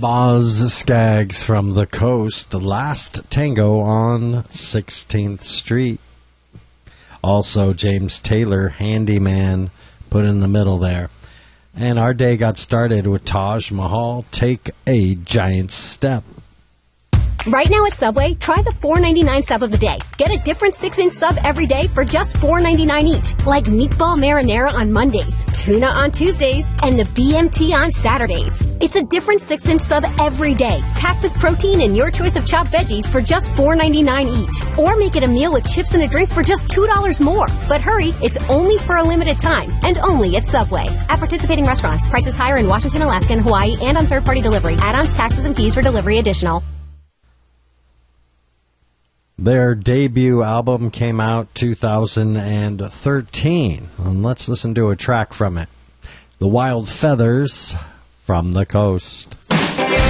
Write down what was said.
Boz Skaggs from the Coast, Last Tango on 16th Street. Also, James Taylor, Handyman, put in the middle there. And our day got started with Taj Mahal, Take a Giant Step. Right now at Subway, try the $4.99 sub of the day. Get a different 6-inch sub every day for just $4.99 each. Like meatball marinara on Mondays, tuna on Tuesdays, and the BMT on Saturdays. It's a different 6-inch sub every day, packed with protein and your choice of chopped veggies for just $4.99 each. Or make it a meal with chips and a drink for just $2 more. But hurry, it's only for a limited time, and only at Subway. At participating restaurants, prices higher in Washington, Alaska, and Hawaii, and on third-party delivery. Add-ons, taxes, and fees for delivery additional. Their debut album came out 2013, and let's listen to a track from it. The Wild Feathers from the Coast.